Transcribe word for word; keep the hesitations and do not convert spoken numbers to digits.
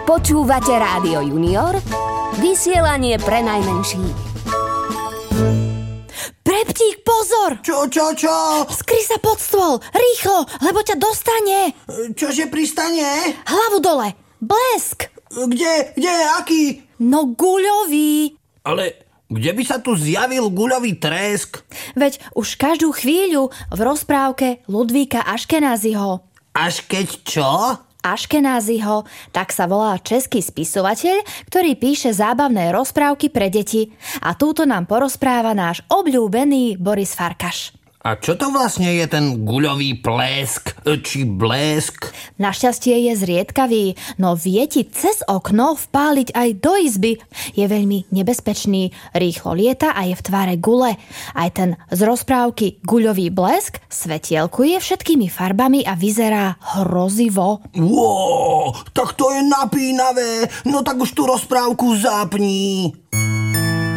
Počúvate Rádio Junior, vysielanie pre najmenších. Preptík, pozor! Čo, čo, čo? Skry sa pod stôl, rýchlo, lebo ťa dostane. Čože pristane? Hlavu dole, blesk. Kde, kde, aký? No guľový. Ale kde by sa tu zjavil guľový tresk? Veď už každú chvíľu v rozprávke Ludvíka Aškenázyho. Až keď čo? Aškenázyho, tak sa volá český spisovateľ, ktorý píše zábavné rozprávky pre deti. A túto nám porozpráva náš obľúbený Boris Farkaš. A čo to vlastne je ten guľový plesk, či blesk? Našťastie je zriedkavý, no vie ti cez okno vpáliť aj do izby. Je veľmi nebezpečný, rýchlo lieta a je v tvare gule. Aj ten z rozprávky Guľový blesk svetielkuje všetkými farbami a vyzerá hrozivo. Wow, tak to je napínavé, no tak už tú rozprávku zapni.